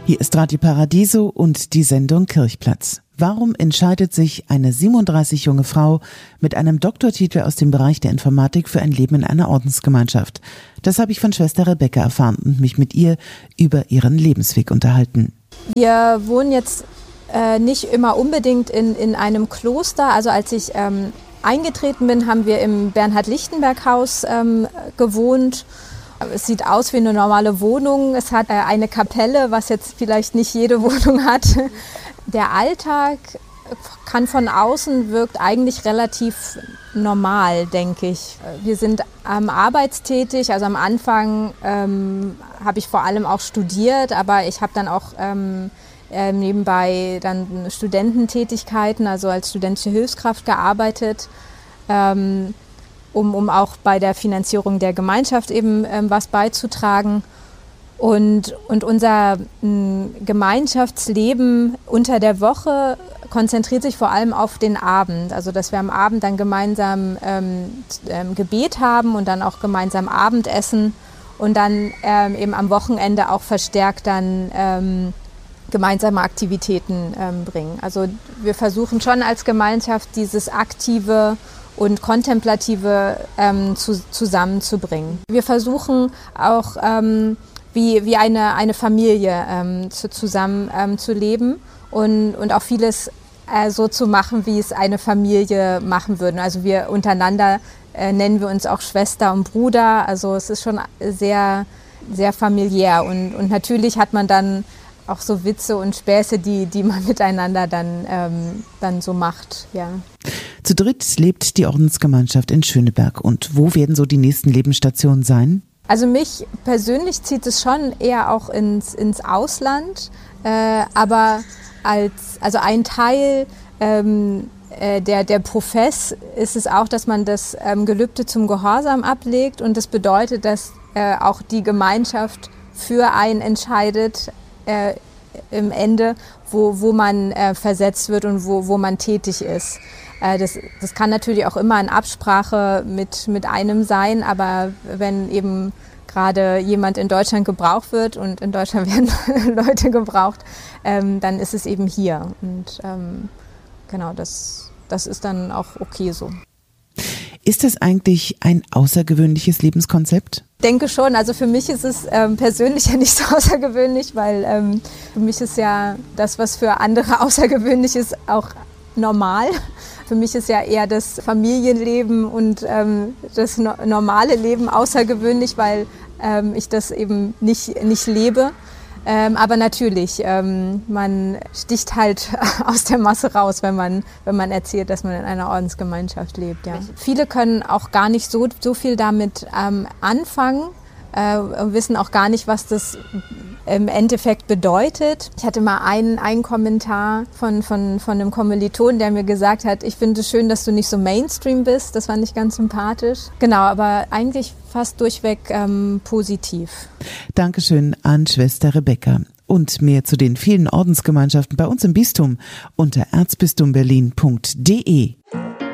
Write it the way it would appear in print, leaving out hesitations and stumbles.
Hier ist Radio Paradiso und die Sendung Kirchplatz. Warum entscheidet sich eine 37 junge Frau mit einem Doktortitel aus dem Bereich der Informatik für ein Leben in einer Ordensgemeinschaft? Das habe ich von Schwester Rebecca erfahren und mich mit ihr über ihren Lebensweg unterhalten. Wir wohnen jetzt nicht immer unbedingt in einem Kloster. Also als ich eingetreten bin, haben wir im Bernhard-Lichtenberg-Haus gewohnt. Es sieht aus wie eine normale Wohnung. Es hat eine Kapelle, was jetzt vielleicht nicht jede Wohnung hat. Der Alltag kann von außen wirkt eigentlich relativ normal, denke ich. Wir sind arbeitstätig. Also am Anfang habe ich vor allem auch studiert, aber ich habe dann auch nebenbei dann Studententätigkeiten, also als studentische Hilfskraft gearbeitet. Um auch bei der Finanzierung der Gemeinschaft eben was beizutragen. Und unser Gemeinschaftsleben unter der Woche konzentriert sich vor allem auf den Abend. Also dass wir am Abend dann gemeinsam Gebet haben und dann auch gemeinsam Abendessen und dann eben am Wochenende auch verstärkt dann gemeinsame Aktivitäten bringen. Also wir versuchen schon als Gemeinschaft dieses aktive und Kontemplative zusammenzubringen. Wir versuchen auch wie eine Familie zusammen zu leben und auch vieles so zu machen, wie es eine Familie machen würde. Also wir untereinander nennen wir uns auch Schwester und Bruder. Also es ist schon sehr, sehr familiär und natürlich hat man dann auch so Witze und Späße, die man miteinander dann so macht, ja. Zu dritt lebt die Ordensgemeinschaft in Schöneberg. Und wo werden so die nächsten Lebensstationen sein? Also mich persönlich zieht es schon eher auch ins Ausland, aber also ein Teil der Profess ist es auch, dass man das Gelübde zum Gehorsam ablegt und das bedeutet, dass auch die Gemeinschaft für einen entscheidet im Ende, wo man versetzt wird und wo man tätig ist. Das kann natürlich auch immer in Absprache mit einem sein, aber wenn eben gerade jemand in Deutschland gebraucht wird und in Deutschland werden Leute gebraucht, dann ist es eben hier. Und genau, das ist dann auch okay so. Ist das eigentlich ein außergewöhnliches Lebenskonzept? Ich denke schon. Also für mich ist es persönlich ja nicht so außergewöhnlich, weil für mich ist ja das, was für andere außergewöhnlich ist, auch normal. Für mich ist ja eher das Familienleben und das normale Leben außergewöhnlich, weil ich das eben nicht lebe. Aber natürlich, man sticht halt aus der Masse raus, wenn man erzählt, dass man in einer Ordensgemeinschaft lebt. Ja. Viele können auch gar nicht so viel damit anfangen und wissen auch gar nicht, was das im Endeffekt bedeutet. Ich hatte mal einen Kommentar von einem Kommiliton, der mir gesagt hat, ich finde es schön, dass du nicht so Mainstream bist. Das fand ich ganz sympathisch. Genau, aber eigentlich fast durchweg positiv. Dankeschön an Schwester Rebecca. Und mehr zu den vielen Ordensgemeinschaften bei uns im Bistum unter erzbistumberlin.de.